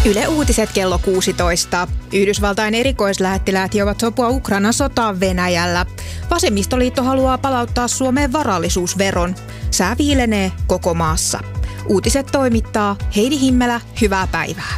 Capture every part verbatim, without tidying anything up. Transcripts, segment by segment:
Yle Uutiset kello kuusitoista. Yhdysvaltain erikoislähettiläät hiovat sopua Ukrainan sotaan Venäjällä. Vasemmistoliitto haluaa palauttaa Suomeen varallisuusveron. Sää viilenee koko maassa. Uutiset toimittaa Heidi Himmelä, hyvää päivää.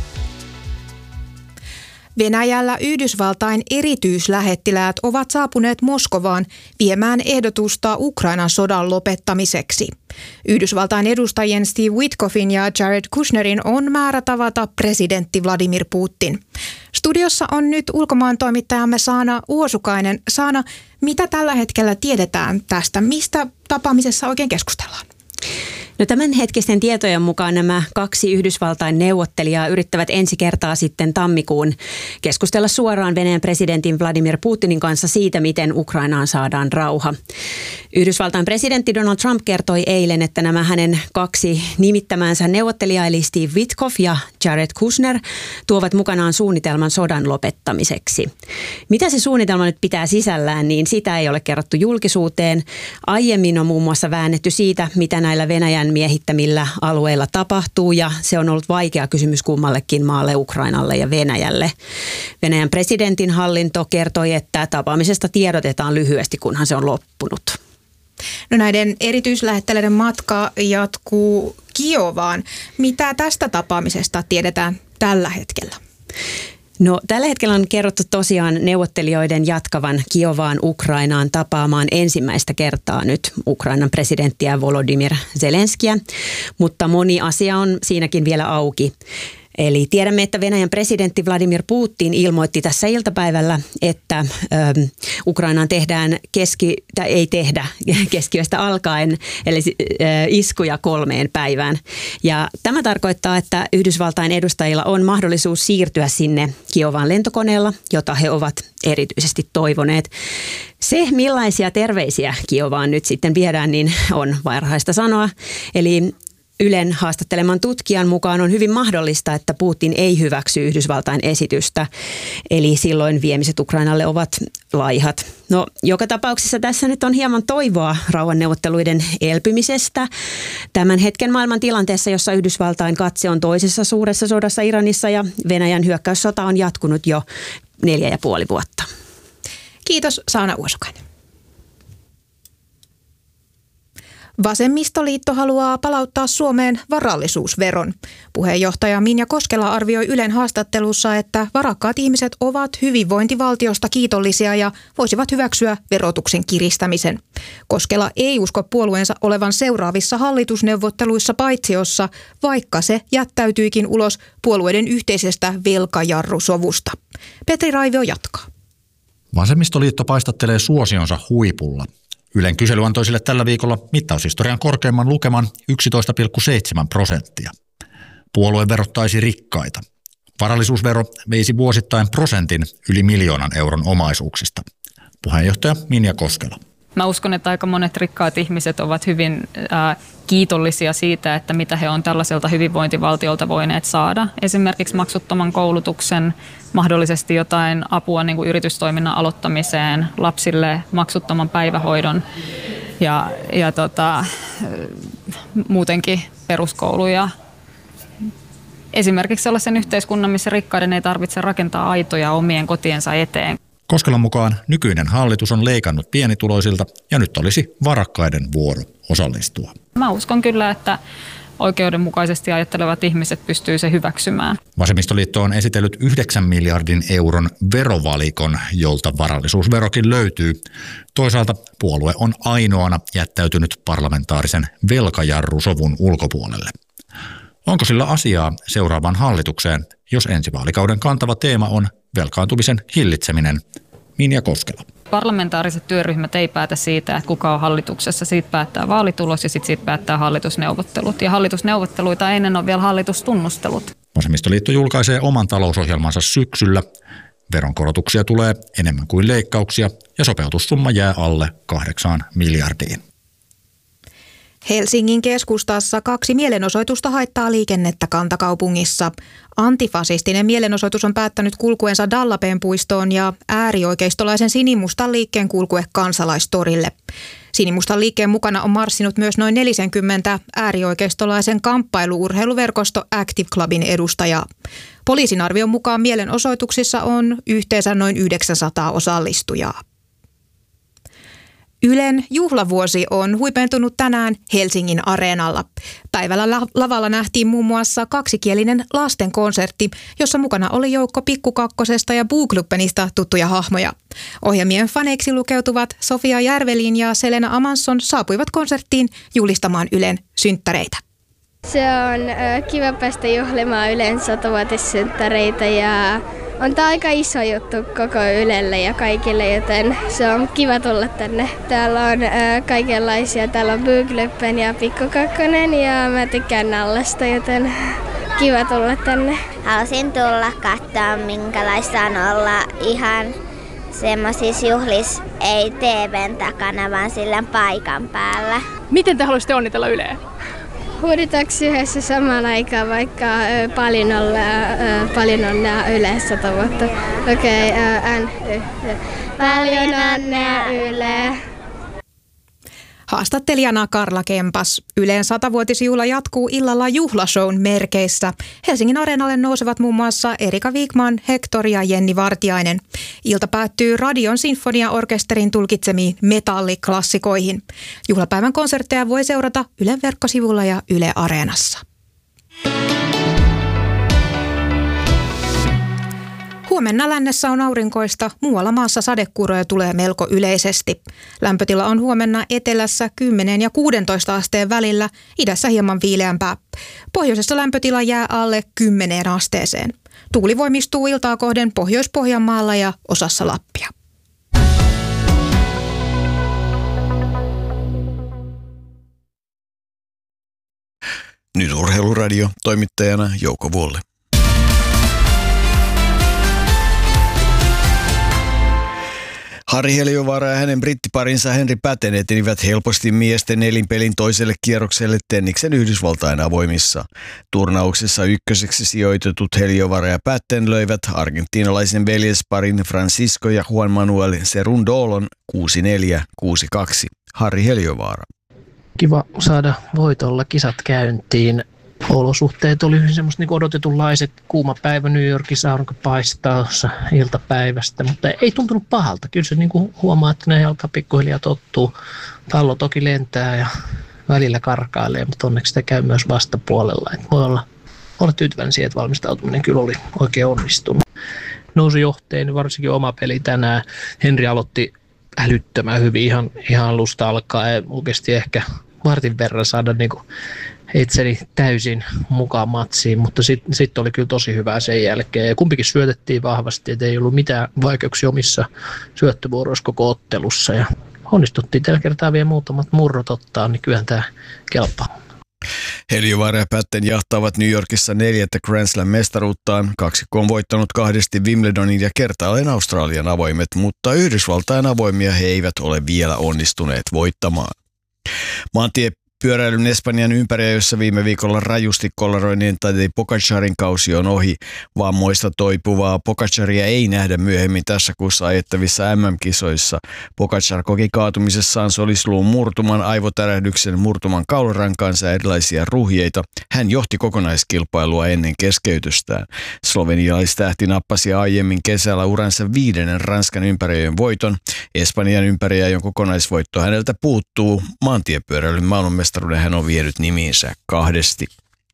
Venäjällä Yhdysvaltain erityislähettiläät ovat saapuneet Moskovaan viemään ehdotusta Ukrainan sodan lopettamiseksi. Yhdysvaltain edustajien Steve Witkoffin ja Jared Kushnerin on määrä tavata presidentti Vladimir Putin. Studiossa on nyt ulkomaantoimittajamme Saana Uosukainen. Saana, mitä tällä hetkellä tiedetään tästä? Mistä tapaamisessa oikein keskustellaan? No tämänhetkisten tietojen mukaan nämä kaksi Yhdysvaltain neuvottelijaa yrittävät ensi kertaa sitten tammikuun keskustella suoraan Venäjän presidentin Vladimir Putinin kanssa siitä, miten Ukrainaan saadaan rauha. Yhdysvaltain presidentti Donald Trump kertoi eilen, että nämä hänen kaksi nimittämänsä neuvottelijaa eli Steve Witkoff ja Jared Kushner tuovat mukanaan suunnitelman sodan lopettamiseksi. Mitä se suunnitelma nyt pitää sisällään, niin sitä ei ole kerrottu julkisuuteen. Aiemmin on muun muassa väännetty siitä, mitä näillä Venäjän miehittämillä alueilla tapahtuu, ja se on ollut vaikea kysymys kummallekin maalle, Ukrainalle ja Venäjälle. Venäjän presidentin hallinto kertoi, että tapaamisesta tiedotetaan lyhyesti, kunhan se on loppunut. No näiden erityislähettiläiden matka jatkuu Kiovaan. Mitä tästä tapaamisesta tiedetään tällä hetkellä? No tällä hetkellä on kerrottu tosiaan neuvottelijoiden jatkavan Kiovaan Ukrainaan tapaamaan ensimmäistä kertaa nyt Ukrainan presidenttiä Volodymyr Zelenskiä, mutta moni asia on siinäkin vielä auki. Eli tiedämme, että Venäjän presidentti Vladimir Putin ilmoitti tässä iltapäivällä, että ö, Ukrainaan tehdään keski, tai ei tehdä keskiöstä alkaen, eli ö, iskuja kolmeen päivään. Ja tämä tarkoittaa, että Yhdysvaltain edustajilla on mahdollisuus siirtyä sinne Kiovaan lentokoneella, jota he ovat erityisesti toivoneet. Se, millaisia terveisiä Kiovaan nyt sitten viedään, niin on varhaista sanoa. Eli Ylen haastatteleman tutkijan mukaan on hyvin mahdollista, että Putin ei hyväksy Yhdysvaltain esitystä, eli silloin viemiset Ukrainalle ovat laihat. No, joka tapauksessa tässä nyt on hieman toivoa rauhanneuvotteluiden elpymisestä. Tämän hetken maailman tilanteessa, jossa Yhdysvaltain katse on toisessa suuressa sodassa Iranissa ja Venäjän hyökkäyssota on jatkunut jo neljä ja puoli vuotta. Kiitos, Saana Uosukainen. Vasemmistoliitto haluaa palauttaa Suomeen varallisuusveron. Puheenjohtaja Minja Koskela arvioi Ylen haastattelussa, että varakkaat ihmiset ovat hyvinvointivaltiosta kiitollisia ja voisivat hyväksyä verotuksen kiristämisen. Koskela ei usko puolueensa olevan seuraavissa hallitusneuvotteluissa paitsiossa, vaikka se jättäytyikin ulos puolueiden yhteisestä velkajarrusovusta. Petri Raivio jatkaa. Vasemmistoliitto paistattelee suosionsa huipulla. Ylen kysely antoi sille tällä viikolla mittaushistorian korkeimman lukeman yksitoista pilkku seitsemän prosenttia. Puolue verottaisi rikkaita. Varallisuusvero veisi vuosittain prosentin yli miljoonan euron omaisuuksista. Puheenjohtaja Minja Koskela. Mä uskon, että aika monet rikkaat ihmiset ovat hyvin äh, kiitollisia siitä, että mitä he on tällaiselta hyvinvointivaltiolta voineet saada. Esimerkiksi maksuttoman koulutuksen, mahdollisesti jotain apua niin kuin yritystoiminnan aloittamiseen, lapsille maksuttoman päivähoidon ja, ja tota, muutenkin peruskoulu. Ja esimerkiksi sellaisen yhteiskunnan, missä rikkaiden ei tarvitse rakentaa aitoja omien kotiensa eteen. Koskelan mukaan nykyinen hallitus on leikannut pienituloisilta ja nyt olisi varakkaiden vuoro osallistua. Mä uskon kyllä, että oikeudenmukaisesti ajattelevat ihmiset pystyy se hyväksymään. Vasemmistoliitto on esitellyt yhdeksän miljardin euron verovalikon, jolta varallisuusverokin löytyy. Toisaalta puolue on ainoana jättäytynyt parlamentaarisen velkajarrusovun ulkopuolelle. Onko sillä asiaa seuraavaan hallitukseen, jos ensi vaalikauden kantava teema on velkaantumisen hillitseminen? Minja Koskela. Parlamentaariset työryhmät ei päätä siitä, että kuka on hallituksessa. Siitä päättää vaalitulos ja sitten siitä päättää hallitusneuvottelut. Ja hallitusneuvotteluita ennen on vielä hallitustunnustelut. Vasemmistoliitto julkaisee oman talousohjelmansa syksyllä. Veronkorotuksia tulee enemmän kuin leikkauksia ja sopeutussumma jää alle kahdeksaan miljardiin. Helsingin keskustassa kaksi mielenosoitusta haittaa liikennettä kantakaupungissa. Antifasistinen mielenosoitus on päättänyt kulkuensa Dallapeen puistoon ja äärioikeistolaisen Sinimustan liikkeen kulkue Kansalaistorille. Sinimustan liikkeen mukana on marssinut myös noin neljäkymmentä äärioikeistolaisen kamppailu-urheiluverkosto Active Clubin edustajaa. Poliisin arvion mukaan mielenosoituksissa on yhteensä noin yhdeksänsataa osallistujaa. Ylen juhlavuosi on huipentunut tänään Helsingin Areenalla. Päivällä lavalla nähtiin muun muassa kaksikielinen lastenkonsertti, jossa mukana oli joukko Pikku Kakkosesta ja Buukluppenista tuttuja hahmoja. Ohjelmien faneiksi lukeutuvat Sofia Järvelin ja Selena Amansson saapuivat konserttiin julistamaan Ylen synttäreitä. Se on äh, kiva päästä juhlimaan Ylen satavuotissynttäreitä ja on tämä aika iso juttu koko Ylelle ja kaikille, joten se on kiva tulla tänne. Täällä on äh, kaikenlaisia. Täällä on Buukluppen ja Pikku Kakkonen ja mä tykkään Nallasta, joten kiva tulla tänne. Halusin tulla katsoa, minkälaista on olla ihan semmoisissa juhlissa, ei T V:n takana, vaan sillä paikan päällä. Miten te haluaisitte onnitella Yleä? Huuditaanko yhdessä samaan aikaan, vaikka ö, paljon onnea, ö, paljon onnea Yle sata vuotta? Okei, okay, N, y, y. Paljon onnea Yle! Haastattelijana Karla Kempas. Ylen satavuotisjuhla jatkuu illalla juhlashown merkeissä. Helsingin Areenalle nousevat muun muassa Erika Wigman, Hector ja Jenni Vartiainen. Ilta päättyy Radion sinfoniaorkesterin tulkitsemiin metalliklassikoihin. Juhlapäivän konsertteja voi seurata Ylen verkkosivulla ja Yle Areenassa. Huomenna lännessä on aurinkoista, muualla maassa sadekuuroja tulee melko yleisesti. Lämpötila on huomenna etelässä kymmenen ja kuusitoista asteen välillä, idässä hieman viileämpää. Pohjoisessa lämpötila jää alle kymmeneen asteeseen. Tuuli voimistuu iltaa kohden Pohjois-Pohjanmaalla ja osassa Lappia. Nyt Urheiluradio, toimittajana Jouko Vuolle. Harri Heliövaara ja hänen brittiparinsa Henri Päten etenivät helposti miesten nelinpelin toiselle kierrokselle tenniksen Yhdysvaltain avoimissa. Turnauksessa ykköseksi sijoitetut Heliövaara ja Päten löivät argentiinalaisen veljesparin Francisco ja Juan Manuel Cerundolon kuusi neljä kuusi kaksi. Harri Heliövaara. Kiva saada voitolla kisat käyntiin. Olosuhteet oli semmoista niin odotetunlaiset, kuuma päivä New Yorkissa, aurinko paistaa iltapäivästä, mutta ei tuntunut pahalta. Kyllä se niin kuin huomaa, että ne alkaa pikkuhiljaa tottuu. Pallo toki lentää ja välillä karkailee, mutta onneksi sitä käy myös vastapuolella. Että voi olla, olla tyytyväinen siihen, että valmistautuminen kyllä oli oikein onnistunut. Nousi johteen, varsinkin oma peli tänään. Henri aloitti älyttömän hyvin ihan, ihan alusta alkaa ja oikeasti ehkä vartin verran saada niin kuin itseni täysin mukaan matsiin, mutta sitten sit oli kyllä tosi hyvää sen jälkeen. Ja kumpikin syötettiin vahvasti, että ei ollut mitään vaikeuksia omissa syöttövuoroissa koko ottelussa. Ja onnistuttiin tällä kertaa vielä muutamat murrot ottaa, niin kyllähän tämä kelpaa. Heliövaara ja Pätten jahtaavat New Yorkissa neljättä Grand Slam-mestaruuttaan. Kaksikko on voittanut kahdesti Wimbledonin ja kertaalleen Australian avoimet, mutta Yhdysvaltain avoimia he eivät ole vielä onnistuneet voittamaan. Maantie Pyöräilyn Espanjan ympäriä, jossa viime viikolla rajusti kollaroinnin Tadej Pogačarin kausi on ohi. Vammoista toipuvaa Pogačaria ei nähdä myöhemmin tässä kuussa ajettavissa M M-kisoissa. Pogačar koki kaatumisessaan solisluun murtuman, aivotärähdyksen, murtuman kaularankansa ja erilaisia ruhjeita. Hän johti kokonaiskilpailua ennen keskeytystään. Slovenialaistähti nappasi aiemmin kesällä uransa viidennen Ranskan ympäriöjen voiton. Espanjan ympäriöjen kokonaisvoitto häneltä puuttuu. Maantiepyöräilyn maailmanmestaruuden hän on vienyt nimiinsä kahdesti.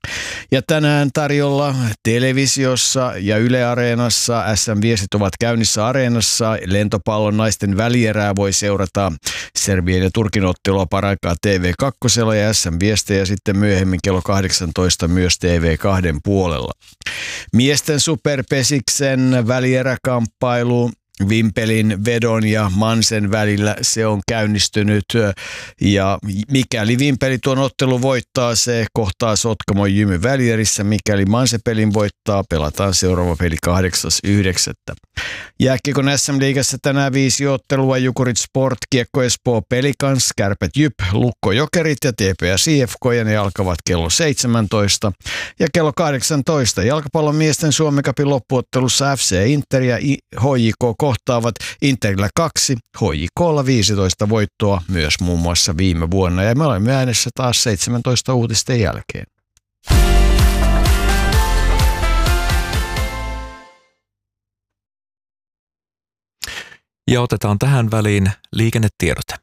Ja tänään tarjolla televisiossa ja Yle Areenassa S M-viestit ovat käynnissä Areenassa. Lentopallon naisten välierää voi seurata Serbian ja Turkin ottelua paraikaa T V kaksi ja S M-viestejä sitten myöhemmin kello kahdeksantoista myös T V kaksi puolella. Miesten superpesiksen välieräkamppailu Vimpelin, Vedon ja Mansen välillä se on käynnistynyt ja mikäli Vimpeli tuon ottelun voittaa, se kohtaa Sotkamon Jymy Välierissä. Mikäli Manse pelin voittaa, pelataan seuraava peli kahdeksas yhdeksättä Jääkiekon S M-liigassa tänään viisi ottelua: Jukurit Sport, Kiekko Espoo Pelikans, Kärpät Jyp, Lukko Jokerit ja T P S I F K, ja ne alkavat kello seitsemäntoista. Ja kello kahdeksantoista jalkapallon miesten Suomen Cupin loppuottelussa F C Inter ja H J K kohtaavat. Interillä kaksi, H J K:lla viisitoista voittoa myös muun muassa viime vuonna, ja me olemme äänessä taas seitsemäntoista uutisten jälkeen. Ja otetaan tähän väliin liikennetiedote.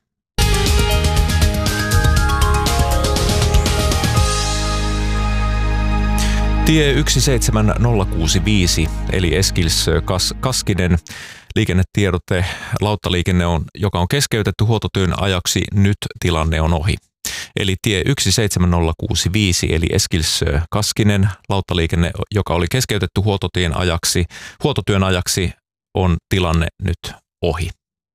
Tie yksi seitsemän nolla kuusi viisi eli Eskilstö-Kaskinen liikennetiedote. Lauttaliikenne, on, joka on keskeytetty huoltotyön ajaksi, nyt tilanne on ohi. Eli tie yksi seitsemän nolla kuusi viisi eli Eskilstö-Kaskinen lauttaliikenne, joka oli keskeytetty huoltotyön ajaksi, huoltotyön ajaksi, on tilanne nyt ohi.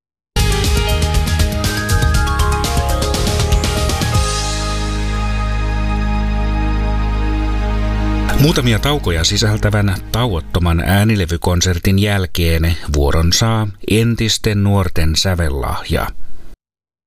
Muutamia taukoja sisältävän tauottoman äänilevykonsertin jälkeen vuoron saa entisten nuorten sävellahja.